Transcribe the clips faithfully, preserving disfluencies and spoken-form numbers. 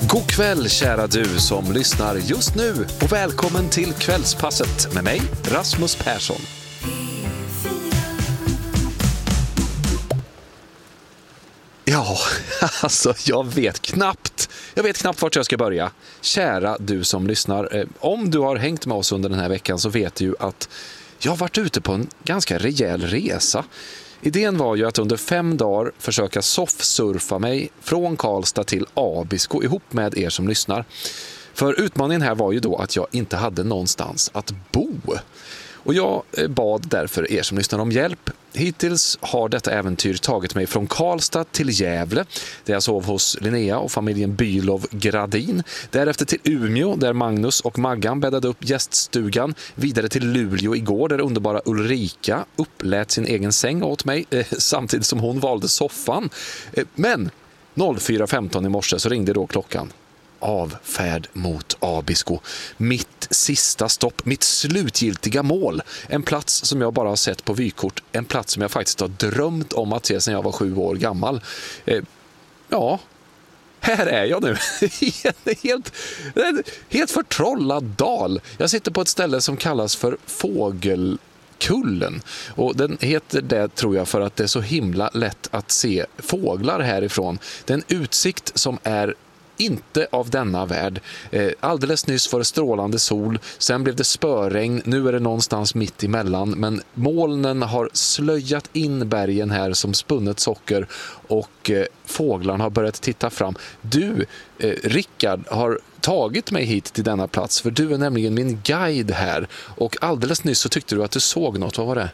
God kväll kära du som lyssnar just nu och välkommen till Kvällspasset med mig, Rasmus Persson. Ja, alltså jag vet knappt, jag vet knappt vart jag ska börja. Kära du som lyssnar, om du har hängt med oss under den här veckan så vet du ju att jag har varit ute på en ganska rejäl resa. Idén var ju att under fem dagar försöka soffsurfa mig från Karlstad till Abisko ihop med er som lyssnar. För utmaningen här var ju då att jag inte hade någonstans att bo. Och jag bad därför er som lyssnar om hjälp. Hittills har detta äventyr tagit mig från Karlstad till Gävle, där jag sov hos Linnea och familjen Bylov Gradin. Därefter till Umeå, där Magnus och Maggan bäddade upp gäststugan. Vidare till Luleå igår, där underbara Ulrika upplät sin egen säng åt mig, eh, samtidigt som hon valde soffan. Eh, men fyra femton i morse så ringde då klockan. Avfärd mot Abisko. Mitt sista stopp, mitt slutgiltiga mål. En plats som jag bara har sett på vykort. En plats som jag faktiskt har drömt om att se sedan jag var sju år gammal. Eh, ja, här är jag nu. helt, helt förtrollad dal. Jag sitter på ett ställe som kallas för Fågelkullen. Och den heter det tror jag för att det är så himla lätt att se fåglar härifrån. Det är en utsikt som är inte av denna värld. Eh, alldeles nyss var det strålande sol, sen blev det spöregn, nu är det någonstans mitt emellan, men molnen har slöjat in bergen här som spunnet socker och eh, fåglarna har börjat titta fram. Du, eh, Rickard, har tagit mig hit till denna plats för du är nämligen min guide här och alldeles nyss så tyckte du att du såg något, vad var det?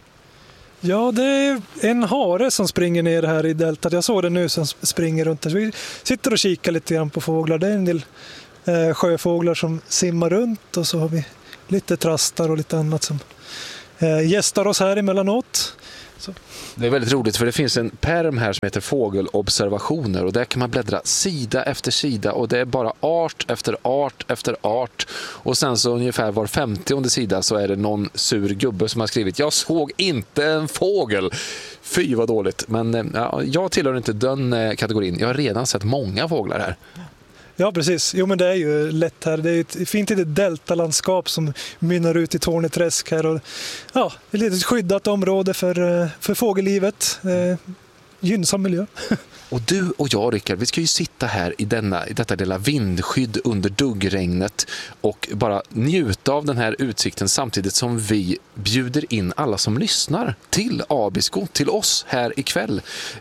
Ja, det är en hare som springer ner här i deltat. Jag såg det nu som springer runt här. Så vi sitter och kikar lite grann på fåglar. Det är en del eh, sjöfåglar som simmar runt och så har vi lite trastar och lite annat som eh, gästar oss här emellanåt. Så. Det är väldigt roligt för det finns en pärm här som heter Fågelobservationer och där kan man bläddra sida efter sida och det är bara art efter art efter art och sen så ungefär var femtionde sida så är det någon sur gubbe som har skrivit jag såg inte en fågel. Fy vad dåligt, men ja, jag tillhör inte den kategorin. Jag har redan sett många fåglar här. Ja, precis. Jo, men det är ju lätt här. Det är ett fint litet deltalandskap som mynnar ut i Torneträsk här. Och, ja, ett litet skyddat område för, för fågellivet. Eh, gynnsam miljö. Och du och jag, Rickard, vi ska ju sitta här i, denna, i detta lilla vindskydd under duggregnet och bara njuta av den här utsikten samtidigt som vi bjuder in alla som lyssnar till Abisko, till oss här ikväll.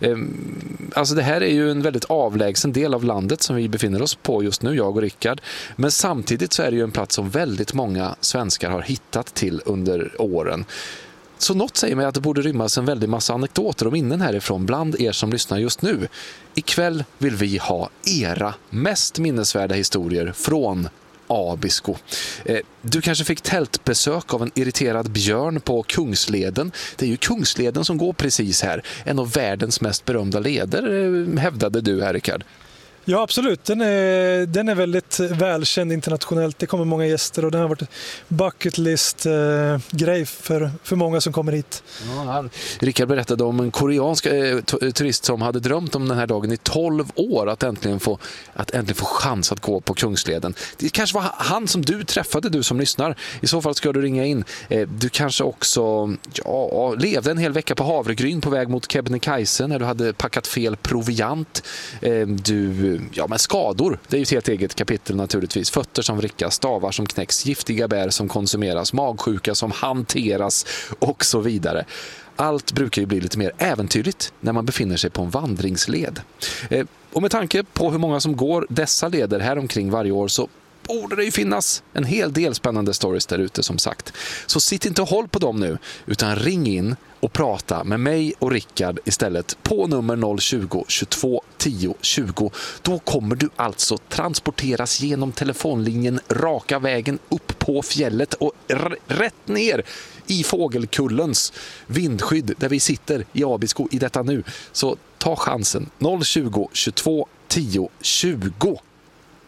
Ehm, alltså det här är ju en väldigt avlägsen del av landet som vi befinner oss på just nu, jag och Rickard. Men samtidigt så är det ju en plats som väldigt många svenskar har hittat till under åren. Så något säger mig att det borde rymmas en väldigt massa anekdoter och minnen härifrån bland er som lyssnar just nu. Ikväll vill vi ha era mest minnesvärda historier från Abisko. Eh, du kanske fick tältbesök av en irriterad björn på Kungsleden. Det är ju Kungsleden som går precis här. En av världens mest berömda leder, eh, hävdade du här, Rickard. Ja, absolut. Den är, den är väldigt välkänd internationellt. Det kommer många gäster och den har varit bucket list eh, grej för, för många som kommer hit. Ja, han, Rickard berättade om en koreansk eh, turist som hade drömt om den här dagen i tolv år att äntligen få, att äntligen få chans att gå på Kungsleden. Det kanske var han som du träffade, du som lyssnar. I så fall ska du ringa in. Eh, du kanske också ja, levde en hel vecka på Havregryn på väg mot Kebnekaise när du hade packat fel proviant. Eh, du Ja, men skador, det är ju ett helt eget kapitel naturligtvis. Fötter som vrickas, stavar som knäcks, giftiga bär som konsumeras, magsjuka som hanteras och så vidare. Allt brukar ju bli lite mer äventyrligt när man befinner sig på en vandringsled. Eh, och med tanke på hur många som går dessa leder här omkring varje år så borde det ju finnas en hel del spännande stories där ute som sagt. Så sitt inte och håll på dem nu utan ring in och prata med mig och Rickard istället på nummer noll tjugo, tjugotvå, tio, tjugo. Då kommer du alltså transporteras genom telefonlinjen raka vägen upp på fjället och r- rätt ner i Fågelkullens vindskydd där vi sitter i Abisko i detta nu. Så ta chansen noll tjugo, tjugotvå, tio, tjugo.